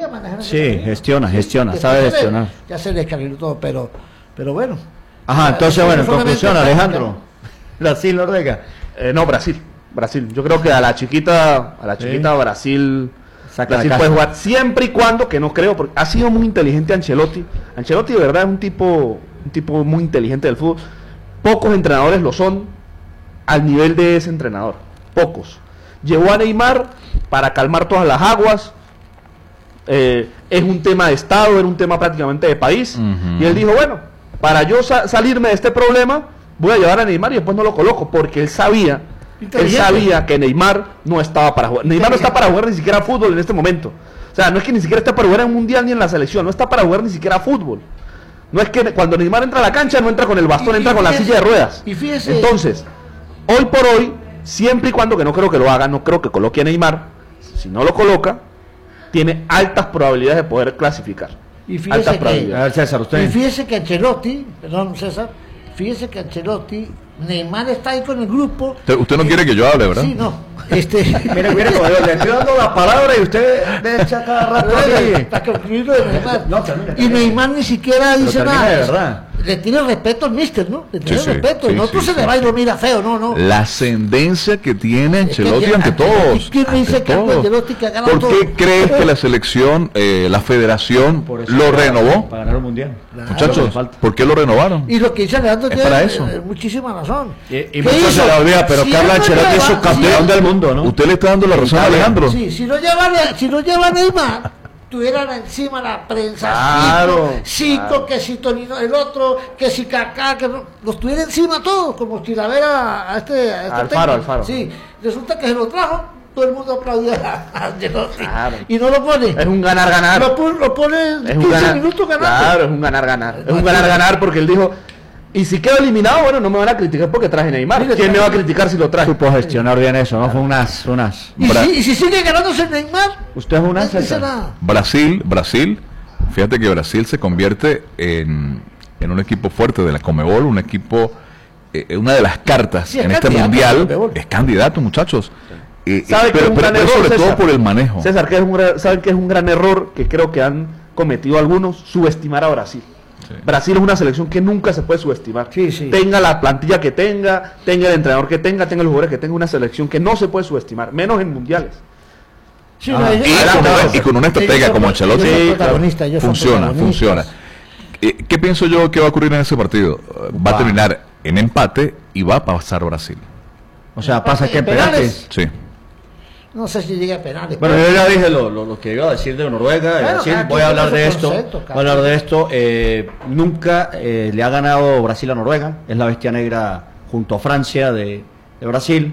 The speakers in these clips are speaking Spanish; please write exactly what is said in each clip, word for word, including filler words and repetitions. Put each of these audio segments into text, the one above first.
que manejar. Sí, gestiona, gestiona, que sabe se le- gestionar. Ya se le descarriló todo, pero, pero bueno. Ajá, entonces, Eh, bueno, en solamente conclusión, táctica. Alejandro. Brasil, Noruega. Eh, no, Brasil. Brasil. Yo creo que a la chiquita, a la chiquita Sí. Brasil, Saca Brasil la puede casa. jugar siempre y cuando, que no creo, porque ha sido muy inteligente Ancelotti. Ancelotti de verdad es un tipo, un tipo muy inteligente del fútbol. Pocos entrenadores lo son al nivel de ese entrenador. Pocos. Llevó a Neymar para calmar todas las aguas. Eh, es un tema de Estado, era un tema prácticamente de país. Ujú. Y él dijo, bueno, para yo sa- salirme de este problema, voy a llevar a Neymar y después no lo coloco, porque él sabía, él Inteligente. sabía que Neymar no estaba para jugar. Neymar no está para jugar ni siquiera fútbol en este momento. O sea, no es que ni siquiera está para jugar en un mundial ni en la selección, no está para jugar ni siquiera fútbol. No es que cuando Neymar entra a la cancha no entra con el bastón, Y- entra y con la fíjese- silla de ruedas. y fíjese- Entonces, hoy por hoy, siempre y cuando, que no creo que lo haga, no creo que coloque a Neymar, si no lo coloca, tiene altas probabilidades de poder clasificar. Y fíjese Altas que- A probabilidades. ver, César, Y usted. fíjese que Ancelotti, perdón César, fíjese que Ancelotti, Neymar está ahí con el grupo. Usted, usted no quiere que yo hable, ¿verdad? Sí, no. Este, Mire, mire, como yo le estoy dando la palabra y usted le echa cada rato así. Para concluir lo de Neymar. No, termine, Y termine. Neymar ni siquiera Pero dice termine nada. de verdad. Le tiene respeto al mister, ¿no? Le tiene Sí, sí, respeto. sí, y nosotros sí, se le sí, va y sí. lo mira feo, no, no. La ascendencia que tiene Es que Ancelotti tiene- ante todos. ¿Quién me dice ante que todos. Ancelotti que ha ganado ¿Por todo? qué crees que la selección, eh, la federación, Por eso lo para- renovó? Para ganar el mundial. Muchachos, falta. ¿por qué lo renovaron? Y lo que dice Alejandro Es tiene para eso. eh, muchísima razón. Y, y ¿Qué mucho hizo? se le olvida, pero Si Carlo él no Ancelotti es lleva- subcampeón si- del mundo, ¿no? Usted le está dando la razón a Italia. Alejandro. Sí, si no lleva, si no lleva Neymar, tuvieran encima la prensa, Claro, Zico, claro. que si Tonino el otro, que si Kaká, que no- los tuviera encima todos, como si la vera a este, a este Alfaro, técnico. Alfaro. Sí, resulta que se lo trajo, todo el mundo aplaudió a Ancelotti. Claro. Y no lo pone. Es un ganar-ganar. Lo, pone- lo pone Es un quince ganar, minutos ganando. claro, es un ganar-ganar. Es un ganar-ganar porque él dijo, y si quedo eliminado, bueno, no me van a criticar porque traje Neymar. Mire, ¿Quién me traje- va a criticar si lo traje? Supo gestionar bien eso, ¿no? Fue unas, unas. Y, Bra- si, y si sigue ganándose Neymar, ¿Usted es una, no dice César? nada. Brasil, Brasil, fíjate que Brasil se convierte en, en un equipo fuerte de la Conmebol, un equipo, eh, una de las cartas Sí, es en este candidato a la mundial, Conmebol. es candidato, muchachos. Eh, ¿Sabe eh, que es pero, un pero- gran pero error, sobre todo César? por el manejo. César, que es un gran, ¿saben que es un gran error que creo que han cometido algunos? Subestimar a Brasil. Sí. Brasil es una selección que nunca se puede subestimar. Sí, sí. Tenga la plantilla que tenga, tenga el entrenador que tenga, tenga los jugadores que tenga, una selección que no se puede subestimar, menos en mundiales. Sí, Ah, no, Y ellos- con, ellos- una, y con una estratega ellos son- como Ancelotti, ellos son Sí, protagonistas, ellos son funciona, protagonistas. funciona. Eh, ¿Qué pienso yo que va a ocurrir en ese partido? Eh, Va a Va. terminar en empate y va a pasar Brasil. O sea, pasa que en Penales. penales. Sí. No sé si llega a penales. Bueno, pero- yo ya dije lo, lo, lo que iba a decir de Noruega. Bueno, Brasil, cada voy a quien hablar tiene de su esto. concepto, cada Voy a hablar de esto. Eh, nunca eh, le ha ganado Brasil a Noruega. Es la bestia negra junto a Francia de, de Brasil.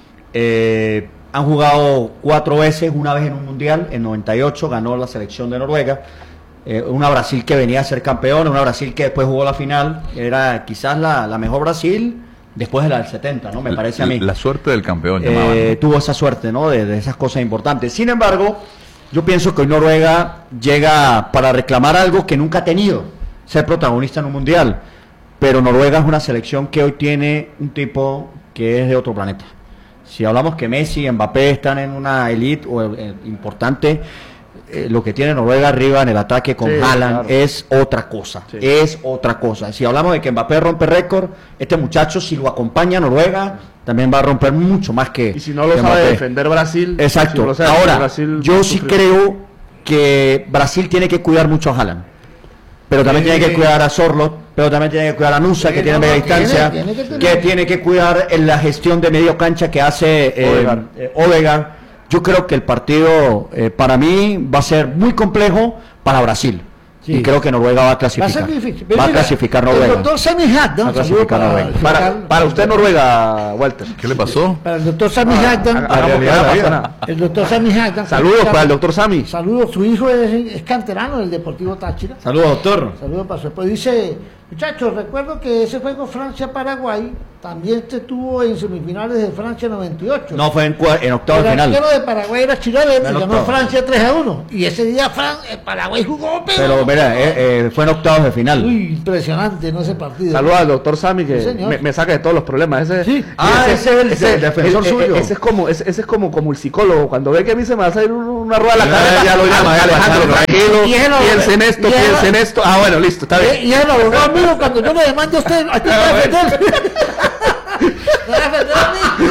Eh, han jugado cuatro veces, una vez en un mundial. En noventa y ocho ganó la selección de Noruega. Eh, una Brasil que venía a ser campeona, una Brasil que después jugó la final. Era quizás la, la mejor Brasil después de la del setenta, ¿no? Me parece a mí. La suerte del campeón, Eh, llamaban. tuvo esa suerte, ¿no? De, de esas cosas importantes. Sin embargo, yo pienso que hoy Noruega llega para reclamar algo que nunca ha tenido, ser protagonista en un mundial. Pero Noruega es una selección que hoy tiene un tipo que es de otro planeta. Si hablamos que Messi y Mbappé están en una elite o, eh, importante, eh, lo que tiene Noruega arriba en el ataque con Sí, Haaland claro. es otra cosa, Sí. es otra cosa. Si hablamos de que Mbappé rompe récord, este muchacho si lo acompaña a Noruega también va a romper mucho más que Y si no lo que sabe Mbappé. defender Brasil, Exacto. si no lo sabe defender Ahora, Brasil, yo va a sí sufrir. creo que Brasil tiene que cuidar mucho a Haaland, pero también Sí. tiene que cuidar a Sorlot, pero también tiene que cuidar a Nusa, que Sí, tiene no, media no, tiene, distancia, tiene que tener. que tiene que cuidar en la gestión de medio cancha que hace eh, Odegaard. eh, Odegaard. Yo creo que el partido eh, para mí va a ser muy complejo para Brasil. Sí. Y creo que Noruega va a Va a clasificar. ser difícil. Va a Mira, clasificar El Noruega. doctor Sami Hagdan, Va a saludo clasificar para, Noruega. Para, para usted Noruega, Walter. ¿Qué le pasó? para el doctor Sami Hagdan. Hagamos que realidad, no la pasa vida. nada. El doctor Sami Hagdan. Saludos para el doctor Sami. Saludos, su hijo es, es canterano del Deportivo Táchira. Saludos, doctor. Saludos para su esposo. Dice, muchachos, recuerdo que ese juego Francia-Paraguay también se tuvo en semifinales de Francia noventa y ocho. No, fue en, cua- en octavo El de final. arquero de Paraguay era Chilavert y En ganó octavo. Francia tres a uno. Y ese día Fran, eh, Paraguay jugó, pero... Pero mira, eh, eh, fue en octavos de final. Uy, impresionante, ¿no? Ese partido. Saludos al doctor Sami que Sí, señor. me, me saca de todos los problemas. Ese, Sí. Ah, ese es el- el defensor ese- suyo. Ese es como, ese, ese es como, como el psicólogo. Cuando ve que a mí se me va a salir una rueda a la Ya, cabeza, ya lo llama, ya, Alejandro, Alejandro, Y- y el- piense en esto, y el- piense en esto. Ah, bueno, listo, está bien. Y, y el abogado mío, cuando yo le demande a usted, ¿a quién va a defender? ¿Me va a defender a mí?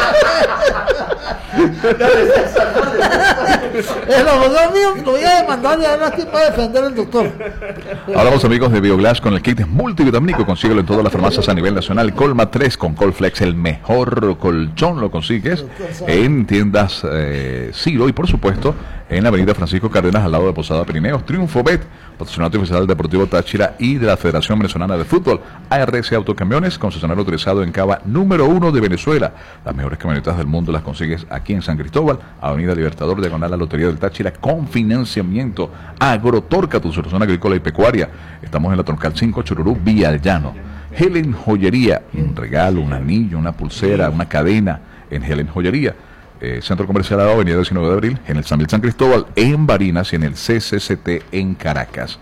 El abogado mío lo voy a demandar y a ver a quién va a defender el doctor. Hablamos, amigos, de Bioglass con el kit multivitamínico. Consíguelo en todas las farmacias a nivel nacional. Colma tres con Colflex, el mejor colchón lo consigues en tiendas eh, Ciro y, por supuesto, en la avenida Francisco Cárdenas, al lado de Posada Pirineos. Triunfo Bet, patrocinante oficial del Deportivo Táchira y de la Federación Venezolana de Fútbol. A R C Autocamiones, concesionario autorizado en Cava número uno de Venezuela. Las mejores camionetas del mundo las consigues aquí en San Cristóbal, Avenida Libertador, diagonal a la Lotería del Táchira, con financiamiento. Agrotorca, tu solución agrícola y pecuaria. Estamos en la Troncal cinco, Chururú, Villa al Llano. Helen Joyería, un regalo, un anillo, una pulsera, una cadena en Helen Joyería. Eh, Centro Comercial Adao, Avenida diecinueve de abril, en el San Miguel San Cristóbal, en Barinas y en el C C C T en Caracas.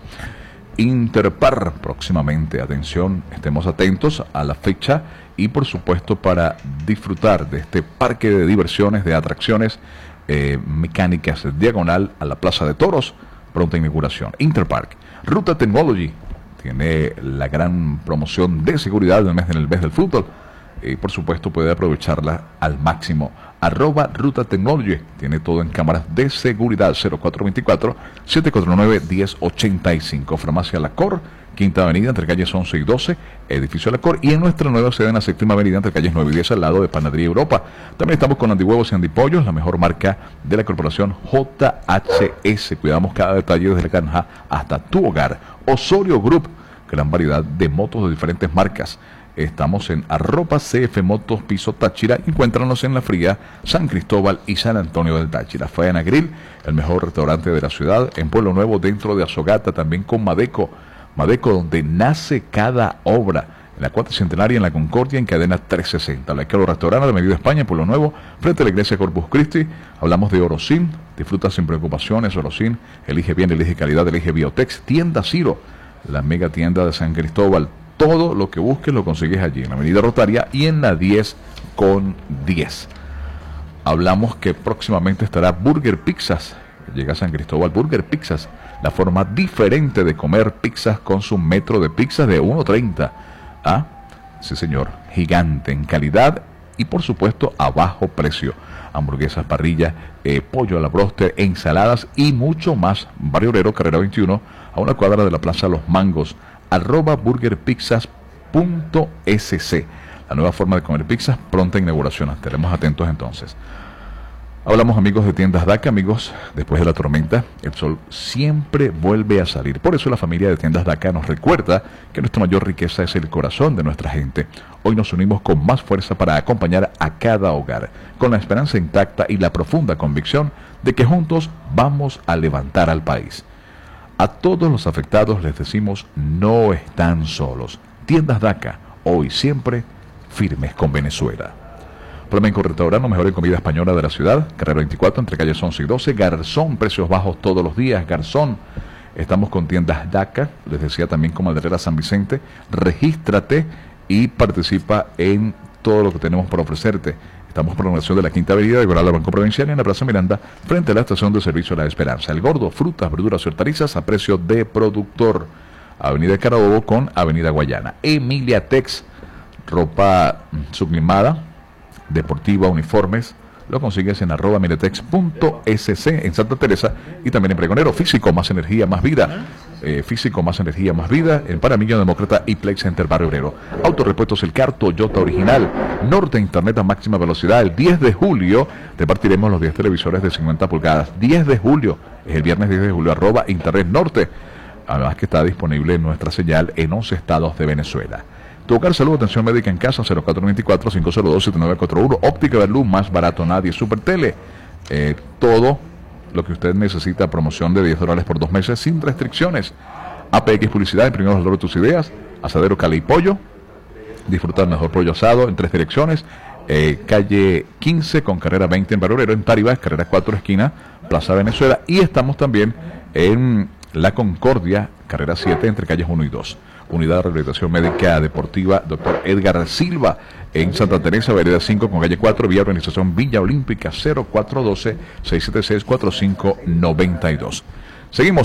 Interpar próximamente, atención, estemos atentos a la fecha y por supuesto para disfrutar de este parque de diversiones, de atracciones eh, mecánicas diagonal a la Plaza de Toros, pronta inauguración. Interpark, Ruta Technology, tiene la gran promoción de seguridad del mes, en el mes del fútbol y por supuesto puede aprovecharla al máximo. Arroba Ruta Technology, tiene todo en cámaras de seguridad. Cero cuatro dos cuatro, siete cuatro nueve, uno cero ocho cinco. Farmacia La Cor, Quinta Avenida, entre calles once y doce, edificio La Cor, y en nuestra nueva sede en la Séptima Avenida, entre calles nueve y diez, al lado de Panadería Europa. También estamos con Andihuevos y Andipollos, la mejor marca de la corporación J H S. Cuidamos cada detalle desde la granja hasta tu hogar. Osorio Group, gran variedad de motos de diferentes marcas. Estamos en arroba C F Motos Piso Táchira. Encuéntranos en La Fría, San Cristóbal y San Antonio del Táchira. Faena Grill, el mejor restaurante de la ciudad. En Pueblo Nuevo, dentro de Azogata, también con Madeco. Madeco, donde nace cada obra. En la Cuarta Centenaria, en la Concordia, en cadena trescientos sesenta. La Quiero Restaurante de Medida España, en Pueblo Nuevo, frente a la iglesia Corpus Christi. Hablamos de Orocin. Disfruta sin preocupaciones, Orocin. Elige bien, elige calidad, elige Biotex. Tienda Ciro, la mega tienda de San Cristóbal. Todo lo que busques lo consigues allí, en la avenida Rotaria y en la diez con diez. Hablamos que próximamente estará Burger Pizzas. Llega a San Cristóbal Burger Pizzas, la forma diferente de comer pizzas con su metro de pizzas de uno treinta. Ah, sí señor, gigante en calidad y por supuesto a bajo precio. Hamburguesas, parrilla, eh, pollo a la broster, ensaladas y mucho más. Barrio Obrero, carrera veintiuno, a una cuadra de la Plaza Los Mangos. Arroba burgerpizzas punto s c. La nueva forma de comer pizzas, pronta inauguración. Estaremos atentos entonces. Hablamos, amigos, de Tiendas D A C A. Amigos, después de la tormenta, el sol siempre vuelve a salir. Por eso la familia de Tiendas D A C A nos recuerda que nuestra mayor riqueza es el corazón de nuestra gente. Hoy nos unimos con más fuerza para acompañar a cada hogar, con la esperanza intacta y la profunda convicción de que juntos vamos a levantar al país. A todos los afectados les decimos, no están solos. Tiendas D A C A, hoy siempre firmes con Venezuela. Flamenco Restaurante, mejor en comida española de la ciudad. Carrera veinticuatro, entre calles once y doce. Garzón, precios bajos todos los días. Garzón. Estamos con Tiendas D A C A, les decía también como Alderera San Vicente. Regístrate y participa en todo lo que tenemos para ofrecerte. Estamos por la inauguración de la Quinta Avenida de Guaral Banco Provincial en la Plaza Miranda, frente a la estación de servicio La Esperanza. El Gordo, frutas, verduras y hortalizas a precio de productor. Avenida Carabobo con Avenida Guayana. Emilia Tex, ropa sublimada, deportiva, uniformes. Lo consigues en arroba miletex punto s c en Santa Teresa y también en Pregonero. Físico, más energía, más vida. Eh, físico, más energía, más vida. En Paramillo Demócrata y Play Center Barrio Obrero. Autorepuestos El Car, Toyota original. Norte Internet a máxima velocidad. El diez de julio te partiremos los diez televisores de cincuenta pulgadas. diez de julio, es el viernes diez de julio, arroba Internet Norte. Además que está disponible en nuestra señal en once estados de Venezuela. Tu hogar, salud, atención médica en casa, cero cuatro dos cuatro, cinco cero dos, siete nueve cuatro uno. Óptica Verlú, más barato nadie. Supertele, eh, todo lo que usted necesita, promoción de diez dólares por dos meses sin restricciones. A P X Publicidad, imprimimos el valor de tus ideas. Asadero Cali y Pollo, disfrutar el mejor pollo asado en tres direcciones. Eh, calle quince con carrera veinte en Barrio Obrero, en Taribas, carrera cuatro esquina, Plaza Venezuela. Y estamos también en La Concordia, carrera siete, entre calles uno y dos. Unidad de Rehabilitación Médica Deportiva Doctor Edgar Silva en Santa Teresa, vereda cinco con calle cuatro, vía Organización Villa Olímpica, cero cuatro uno dos, seis siete seis, cuatro cinco nueve dos. Seguimos.